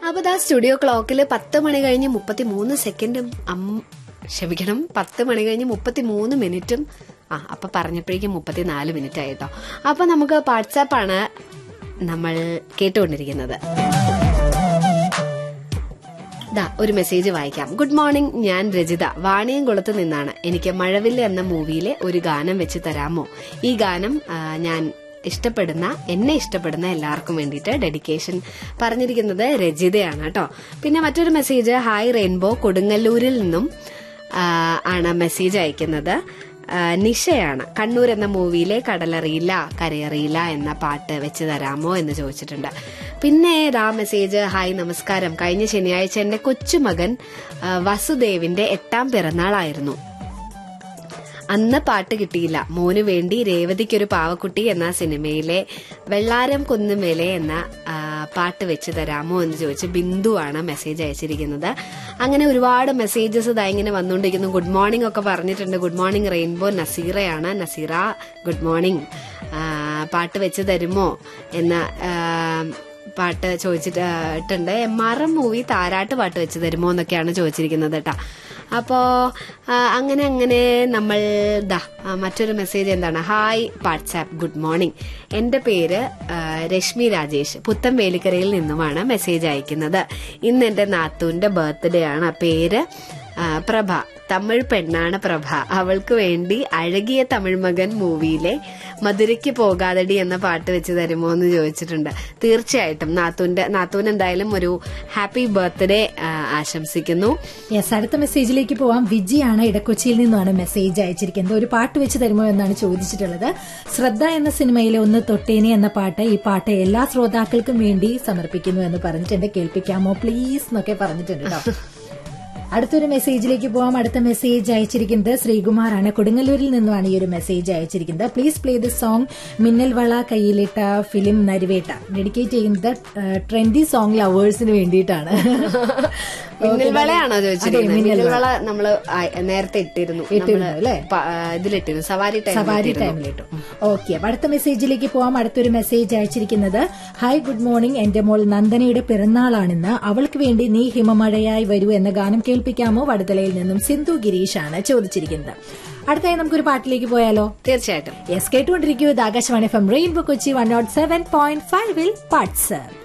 അപ്പൊ ദാ സ്റ്റുഡിയോ ക്ലോക്കിൽ 10 മണി കഴിഞ്ഞ് 33 സെക്കൻഡും 10 മണി കഴിഞ്ഞ് 33 മിനിറ്റും അപ്പൊ പറഞ്ഞപ്പോഴേക്കും 34 മിനിറ്റ് ആയിട്ടോ. അപ്പൊ നമുക്ക് വാട്സാപ്പാണ് നമ്മൾ കേട്ടുകൊണ്ടിരിക്കുന്നത്. ഒരു മെസ്സേജ് വായിക്കാം. ഗുഡ് മോർണിംഗ്, ഞാൻ രജിത, വാണിയംകുളത്ത് നിന്നാണ്. എനിക്ക് മഴവില്ല് എന്ന മൂവിയിലെ ഒരു ഗാനം വെച്ച് തരാമോ? ഈ ഗാനം ഞാൻ എന്നെ ഇഷ്ടപ്പെടുന്ന എല്ലാവർക്കും വേണ്ടിയിട്ട് ഡെഡിക്കേഷൻ പറഞ്ഞിരിക്കുന്നത് രജിതയാണ് കേട്ടോ. പിന്നെ മറ്റൊരു മെസ്സേജ്, ഹായ് റെയിൻബോ, കൊടുങ്ങല്ലൂരിൽ നിന്നും ആണ് മെസ്സേജ് അയക്കുന്നത്. നിഷയാണ്. കണ്ണൂർ എന്ന മൂവിയിലെ കടലറിയില്ല കരയറിയില്ല എന്ന പാട്ട് വെച്ച് തരാമോ എന്ന് ചോദിച്ചിട്ടുണ്ട്. പിന്നെ മെസ്സേജ്, ഹായ് നമസ്കാരം, കഴിഞ്ഞ ശനിയാഴ്ച എന്റെ കൊച്ചുമകൻ വസുദേവിന്റെ 8ാം പിറന്നാളായിരുന്നു. അന്ന് പാട്ട് കിട്ടിയില്ല. മോനു വേണ്ടി രേവതിക്കൊരു പാവക്കുട്ടി എന്ന സിനിമയിലെ വെള്ളാരം കുന്നുമേലെ എന്ന പാട്ട് വെച്ച് തരാമോ എന്ന് ചോദിച്ച് ബിന്ദുവാണ് മെസ്സേജ് അയച്ചിരിക്കുന്നത്. അങ്ങനെ ഒരുപാട് മെസ്സേജസ് ഇങ്ങനെ വന്നുകൊണ്ടിരിക്കുന്നു. ഗുഡ് മോർണിംഗ് ഒക്കെ പറഞ്ഞിട്ടുണ്ട്. Good morning rainbow. നസീറയാണ്. Naseera good morning, പാട്ട് വെച്ച് തരുമോ എന്ന പാട്ട് ചോദിച്ചിട്ടുണ്ട്. MRM മൂവി താരാട്ട് പാട്ട് വെച്ച് തരുമോ എന്നൊക്കെയാണ് ചോദിച്ചിരിക്കുന്നത് കേട്ടോ. അപ്പോ അങ്ങനെ നമ്മൾ മറ്റൊരു മെസ്സേജ് എന്താണ്, ഹായ് വാട്സാപ്പ്, ഗുഡ് മോർണിംഗ്, എന്റെ പേര് രശ്മി രാജേഷ്, പുത്തൻ വേലിക്കരയിൽ നിന്നുമാണ് മെസ്സേജ് അയക്കുന്നത്. ഇന്ന് എന്റെ നാത്തൂന്റെ ബർത്ത്ഡേ ആണ്. പേര് പ്രഭ, തമിഴ് പെണ്ണാണ് പ്രഭ. അവൾക്ക് വേണ്ടി അഴകിയ തമിഴ് മകൻ മൂവിയിലെ മധുരയ്ക്ക് പോകാതടി എന്ന പാട്ട് വെച്ച് തരുമോ എന്ന് ചോദിച്ചിട്ടുണ്ട്. തീർച്ചയായിട്ടും നാത്തൂൻ എന്തായാലും ഒരു ഹാപ്പി ബർത്ത്ഡേ ആശംസിക്കുന്നു. യെസ്, അടുത്ത മെസ്സേജിലേക്ക് പോവാം. വിജിയാണ്, ഇടക്കൊച്ചിയിൽ നിന്നാണ് മെസ്സേജ് അയച്ചിരിക്കുന്നത്. ഒരു പാട്ട് വെച്ച് തരുമോ എന്നാണ് ചോദിച്ചിട്ടുള്ളത്. ശ്രദ്ധ എന്ന സിനിമയിലെ ഒന്ന് തൊട്ടേനെ എന്ന പാട്ട്, ഈ പാട്ട് എല്ലാ ശ്രോതാക്കൾക്കും വേണ്ടി സമർപ്പിക്കുന്നു എന്ന് പറഞ്ഞിട്ടുണ്ട്. കേൾപ്പിക്കാമോ പ്ലീസ് എന്നൊക്കെ പറഞ്ഞിട്ടുണ്ട് കേട്ടോ. അടുത്തൊരു മെസ്സേജിലേക്ക് പോവാം. അടുത്ത മെസ്സേജ് അയച്ചിരിക്കുന്നത് ശ്രീകുമാറാണ്. കൊടുങ്ങല്ലൂരിൽ നിന്നുമാണ് ഈ ഒരു മെസ്സേജ് അയച്ചിരിക്കുന്നത്. പ്ലീസ് പ്ലേ ദി സോങ് മിന്നൽ വള കയ്യിലിട്ട ഫിലിം നരിവേട്ട. ഡെഡിക്കേറ്റ് ചെയ്യുന്നത് ട്രെൻഡി സോങ് ലവേഴ്സിന് വേണ്ടിയിട്ടാണ്. മിന്നൽവളയാണോ ചോദിച്ചിരിക്കുന്നത്? മിന്നൽവള നമ്മള് നേരത്തെ ഇട്ടിരുന്നു അല്ലേ? ഇതിലിട്ടിരുന്നു, സവാരി ടൈമിലിട്ടു. ഓക്കെ, അപ്പൊ അടുത്ത മെസ്സേജിലേക്ക് പോവാം. അടുത്തൊരു മെസ്സേജ് അയച്ചിരിക്കുന്നത്, ഹായ് ഗുഡ് മോർണിംഗ്, എന്റെ മോൾ നന്ദനയുടെ പിറന്നാളാണിന്ന്. അവൾക്ക് വേണ്ടി നീ ഹിമമഴയായി വരൂ എന്ന ഗാനം കേൾപ്പിക്കാമോ? വടുതലയിൽ നിന്നും സിന്ധു ഗിരീഷാണ് ചോദിച്ചിരിക്കുന്നത്. അടുത്തായി നമുക്കൊരു പാട്ടിലേക്ക് പോയാലോ? തീർച്ചയായിട്ടും. Yes, കേട്ടുകൊണ്ടിരിക്കൂ. Akashvani FM rainbow Kochi 107.5 parts.